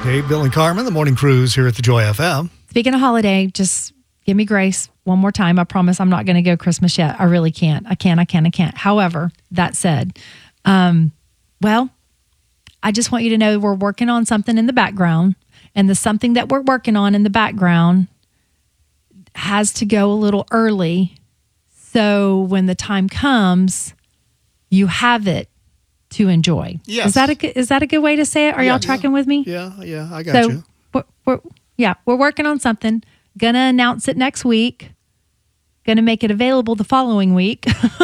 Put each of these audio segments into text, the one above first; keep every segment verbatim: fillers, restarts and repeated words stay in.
Dave, Bill, and Carmen, the morning cruise here at the Joy F M. Speaking of holiday, just give me grace one more time. I promise I'm not going to go Christmas yet. I really can't. I can't, I can't, I can't. However, that said, um, well, I just want you to know we're working on something in the background, and the something that we're working on in the background has to go a little early. So when the time comes, you have it to enjoy. Yes. Is that a, is that a good way to say it? Are yeah, y'all tracking yeah. with me? Yeah, yeah, I got so you. We're, we're, yeah, we're working on something. Gonna announce it next week. Gonna make it available the following week.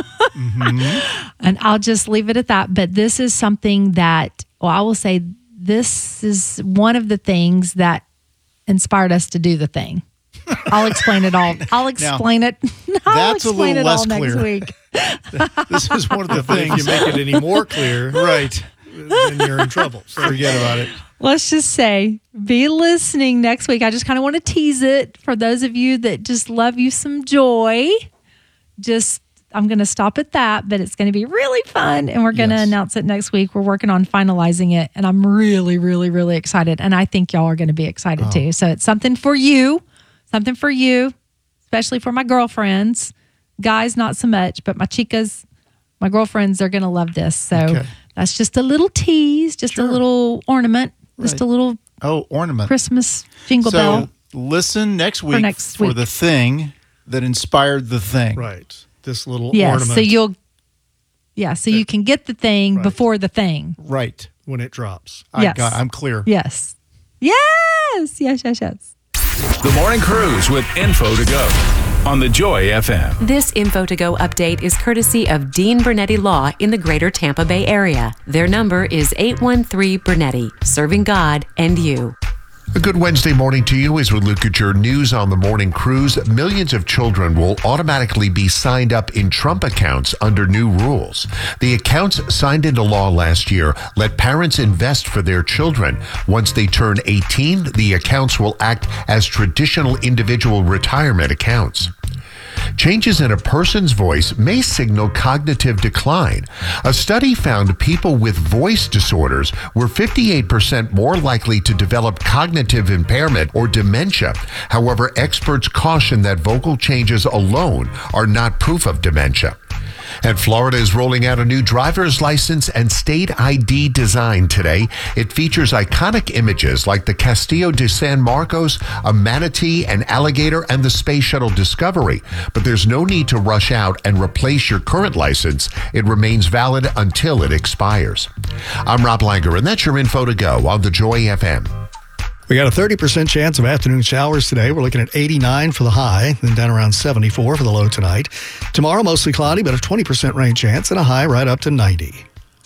mm-hmm. And I'll just leave it at that. But this is something that, well, I will say this is one of the things that inspired us to do the thing. I'll explain it all. I'll explain now, it. I'll that's explain a little it less all clear. next week. This is one of the things. If you make it any more clear, right, then you're in trouble. So forget about it. Let's just say, be listening next week. I just kind of want to tease it for those of you that just love you some joy. Just, I'm going to stop at that, but it's going to be really fun, and we're going to yes. announce it next week. We're working on finalizing it, and I'm really, really, really excited, and I think y'all are going to be excited oh. too. So it's something for you, something for you, especially for my girlfriends. Guys, not so much, but my chicas, my girlfriends, they're going to love this. So okay. that's just a little tease, just sure. a little ornament, right. just a little oh ornament Christmas jingle so bell. Listen next week for, next for week. the thing that inspired the thing. Right. This little yeah, ornament. So you'll, yeah, so you can get the thing right. before the thing. Right. When it drops. I yes. got, I'm clear. Yes. Yes. Yes, yes, yes. The Morning Cruise with Info to Go on the Joy F M. This Info to Go update is courtesy of Dean Bernetti Law in the greater Tampa Bay area. Their number is eight one three Bernetti, serving God and you. A good Wednesday morning to you as we look at your news on the morning cruise. Millions of children will automatically be signed up in Trump accounts under new rules. The accounts signed into law last year let parents invest for their children. Once they turn eighteen, the accounts will act as traditional individual retirement accounts. Changes in a person's voice may signal cognitive decline. A study found people with voice disorders were fifty-eight percent more likely to develop cognitive impairment or dementia. However, experts caution that vocal changes alone are not proof of dementia. And Florida is rolling out a new driver's license and state I D design today. It features iconic images like the Castillo de San Marcos, a manatee, an alligator, and the Space Shuttle Discovery. But there's no need to rush out and replace your current license. It remains valid until it expires. I'm Rob Langer, and that's your Info to Go on the Joy F M. We got a thirty percent chance of afternoon showers today. We're looking at eighty-nine for the high, then down around seventy-four for the low tonight. Tomorrow, mostly cloudy, but a twenty percent rain chance and a high right up to ninety.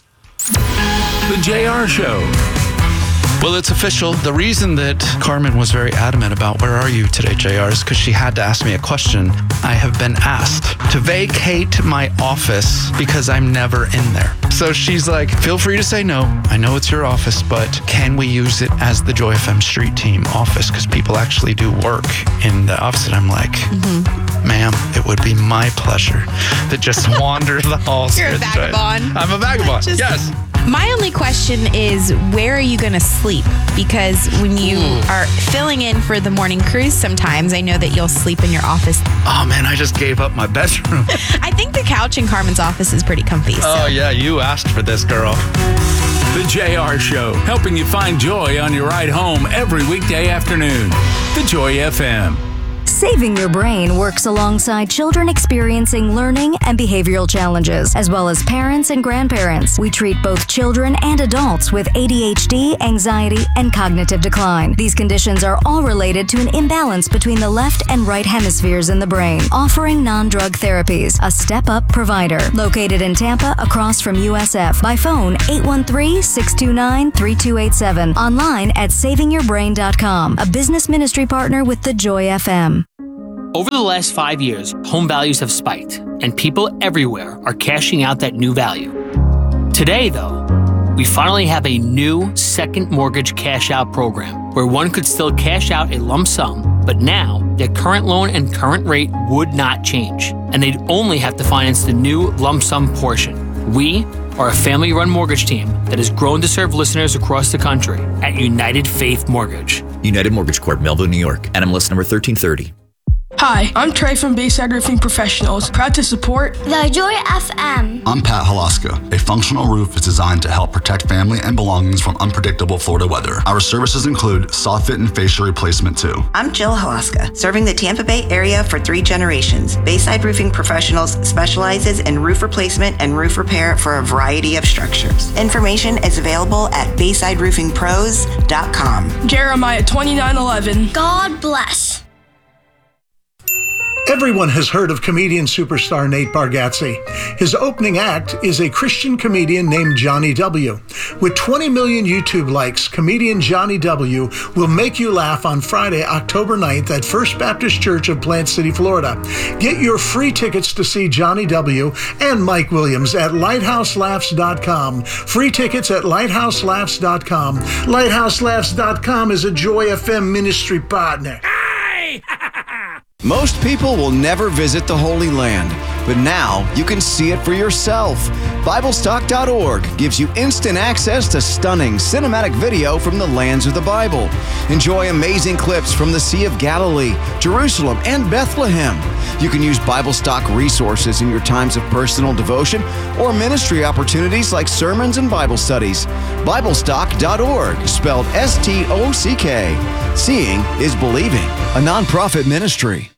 The J R Show. Well, it's official. The reason that Carmen was very adamant about where are you today, J R, is because she had to ask me a question. I have been asked to vacate my office because I'm never in there. So she's like, feel free to say no. I know it's your office, but can we use it as the Joy F M Street Team office? Because people actually do work in the office. And I'm like, mm-hmm. ma'am, it would be my pleasure to just wander the halls. You're a vagabond. I'm a vagabond, just, yes. My only question is, where are you going to sleep? Because when you Ooh. are filling in for the morning cruise sometimes, I know that you'll sleep in your office. Oh, man, I just gave up my bedroom. I think the couch in Carmen's office is pretty comfy. So. Oh, yeah, you asked for this, girl. The J R Show, helping you find joy on your ride home every weekday afternoon. The Joy F M. Saving Your Brain works alongside children experiencing learning and behavioral challenges, as well as parents and grandparents. We treat both children and adults with A D H D, anxiety, and cognitive decline. These conditions are all related to an imbalance between the left and right hemispheres in the brain. Offering non-drug therapies, a step-up provider. Located in Tampa, across from U S F. By phone, eight one three, six two nine, three two eight seven. Online at saving your brain dot com. A business ministry partner with the Joy F M. Over the last five years, home values have spiked, and people everywhere are cashing out that new value. Today, though, we finally have a new second mortgage cash out program where one could still cash out a lump sum, but now their current loan and current rate would not change, and they'd only have to finance the new lump sum portion. We are a family-run mortgage team that has grown to serve listeners across the country at United Faith Mortgage. United Mortgage Corp, Melville, New York. N M L S number thirteen thirty. Hi, I'm Trey from Bayside Roofing Professionals, proud to support The Joy F M. I'm Pat Halaska. A functional roof is designed to help protect family and belongings from unpredictable Florida weather. Our services include soffit and fascia replacement too. I'm Jill Halaska, serving the Tampa Bay area for three generations. Bayside Roofing Professionals specializes in roof replacement and roof repair for a variety of structures. Information is available at bayside roofing pros dot com. Jeremiah twenty-nine eleven. God bless. Everyone has heard of comedian superstar Nate Bargatze. His opening act is a Christian comedian named Johnny W. With twenty million YouTube likes, comedian Johnny W. will make you laugh on Friday, October ninth at First Baptist Church of Plant City, Florida. Get your free tickets to see Johnny W. and Mike Williams at lighthouse laughs dot com. Free tickets at lighthouse laughs dot com. lighthouse laughs dot com is a Joy F M ministry partner. Most people will never visit the Holy Land, but now you can see it for yourself. Bible Stock dot org gives you instant access to stunning cinematic video from the lands of the Bible. Enjoy amazing clips from the Sea of Galilee, Jerusalem, and Bethlehem. You can use Bible Stock resources in your times of personal devotion or ministry opportunities like sermons and Bible studies. Bible Stock dot org, spelled S T O C K. Seeing is believing, a nonprofit ministry.